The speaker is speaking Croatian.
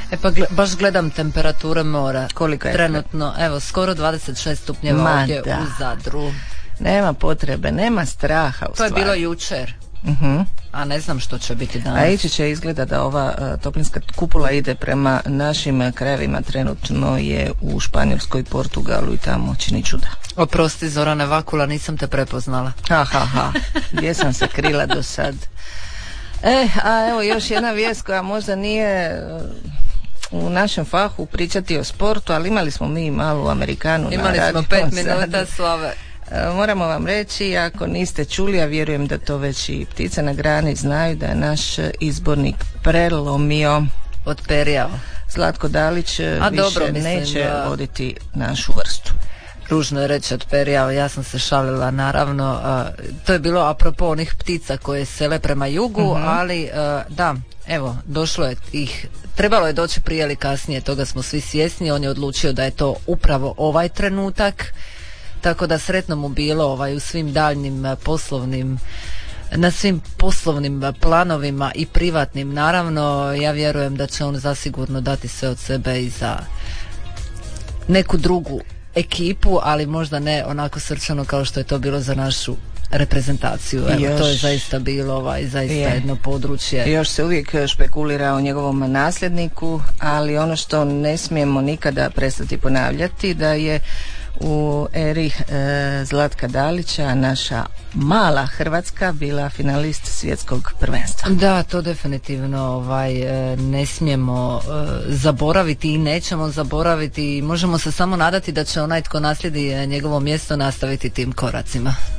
Pa baš gledam temperature mora. Koliko je trenutno? Evo, skoro 26 stupnjeva ovdje u Zadru. Nema potrebe, nema straha u stvari. To je bilo jučer. A ne znam što će biti danas. A ići će, izgleda da ova toplinska kupula ide prema našim krajevima. Trenutno je u Španjolskoj, Portugalu i tamo čini čuda. Oprosti Zorane Vakula, nisam te prepoznala. Gdje sam se krila do sad? A evo još jedna vijest koja možda nije u našem fahu pričati o sportu, ali imali smo mi malu Amerikanu. Imali smo 5 minuta slave. Moramo vam reći, ako niste čuli, a vjerujem da to već i ptice na grani znaju, da je naš izbornik prelomio, otperijao. Zlatko Dalić više neće voditi našu vrstu. Ružno je reći otperijao, ja sam se šalila naravno, to je bilo apropo onih ptica koje sele prema jugu, ali da, evo, došlo je ih, trebalo je doći prije ili kasnije, toga smo svi svjesni, on je odlučio da je to upravo ovaj trenutak. Tako da sretno mu bilo u svim daljnim poslovnim, na svim poslovnim planovima i privatnim. Naravno, ja vjerujem da će on zasigurno dati sve od sebe i za neku drugu ekipu, ali možda ne onako srčano kao što je to bilo za našu reprezentaciju. Evo, to je zaista bilo jedno područje. Još se uvijek špekulira o njegovom nasljedniku, ali ono što ne smijemo nikada prestati ponavljati, da je u eri Zlatka Dalića naša mala Hrvatska bila finalist svjetskog prvenstva. Da, to definitivno ne smijemo zaboraviti i nećemo zaboraviti. Možemo se samo nadati da će onaj tko naslijedi njegovo mjesto nastaviti tim koracima.